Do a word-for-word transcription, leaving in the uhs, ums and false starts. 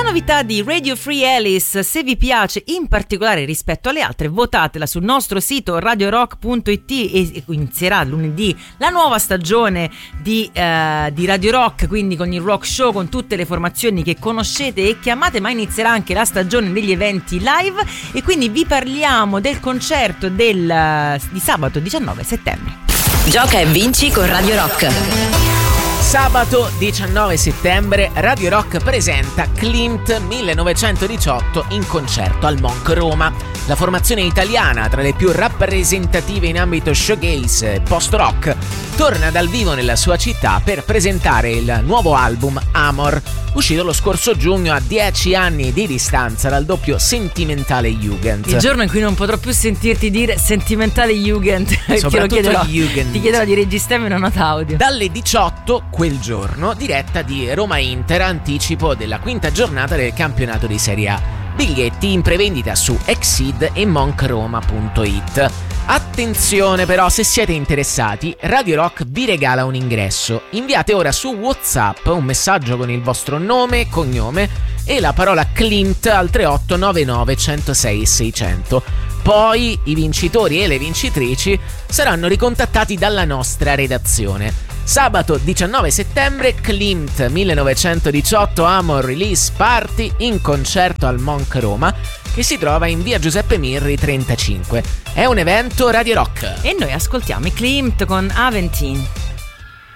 novità di Radio Free Alice, se vi piace in particolare rispetto alle altre, votatela sul nostro sito radio rock punto it e inizierà lunedì la nuova stagione di, uh, di Radio Rock, quindi con il rock show, con tutte le formazioni che conoscete e chiamate, ma inizierà anche la stagione degli eventi live e quindi vi parliamo del concerto del, di sabato diciannove settembre. Gioca e vinci con Radio Rock. Sabato diciannove settembre Radio Rock presenta Klimt millenovecentodiciotto in concerto al Monk Roma. La formazione italiana, tra le più rappresentative in ambito showcase e post-rock, torna dal vivo nella sua città per presentare il nuovo album Amor, uscito lo scorso giugno a dieci anni di distanza dal doppio Sentimentale Jugend. Il giorno in cui non potrò più sentirti dire Sentimentale Jugend, te lo chiederò, Jugend. Ti chiederò di registrarmi una nota audio. Dalle diciotto quel giorno, diretta di Roma Inter, anticipo della quinta giornata del campionato di Serie A. Biglietti in prevendita su Exceed e monkroma punto it. Attenzione però, se siete interessati, Radio Rock vi regala un ingresso. Inviate ora su WhatsApp un messaggio con il vostro nome e cognome e la parola Klimt al tre otto nove nove uno zero sei seicento. Poi i vincitori e le vincitrici saranno ricontattati dalla nostra redazione. Sabato diciannove settembre, Klimt millenovecentodiciotto Amor Release Party in concerto al Monk Roma, che si trova in via Giuseppe Mirri trentacinque. È un evento Radio Rock. E noi ascoltiamo i Klimt con Aventin.